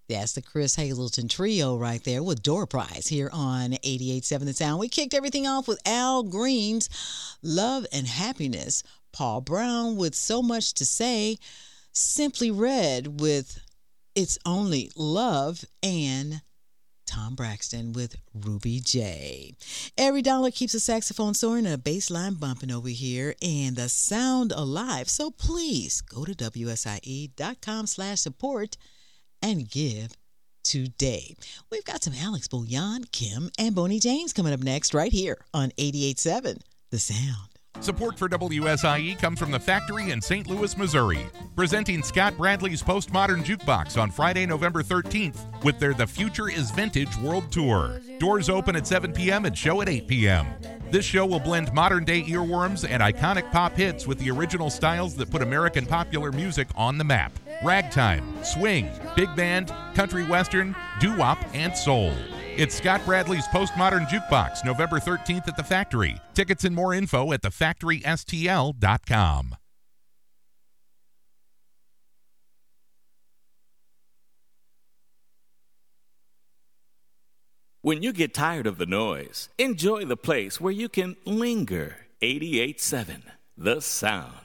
That's the Chris Hazleton Trio right there with Door Prize here on 88.7 The Sound. We kicked everything off with Al Green's Love and Happiness. Paul Brown with So Much to Say. Simply Red with It's Only Love. And Tom Braxton with Ruby J. Every dollar keeps a saxophone soaring and a bass line bumping over here and the sound alive. So please go to WSIE.com/support and give today. We've got some Alex Bouillon, Kim, and Boney James coming up next right here on 88.7 The Sound. Support for WSIE comes from the Factory in St. Louis, Missouri, presenting Scott Bradley's Postmodern Jukebox on Friday, November 13th with their The Future is Vintage World Tour. Doors open at 7 p.m. and show at 8 p.m. This show will blend modern-day earworms and iconic pop hits with the original styles that put American popular music on the map. Ragtime, swing, big band, country western, doo-wop, and soul. It's Scott Bradley's Postmodern Jukebox, November 13th at the Factory. Tickets and more info at thefactorystl.com. When you get tired of the noise, enjoy the place where you can linger. 88.7 The Sound.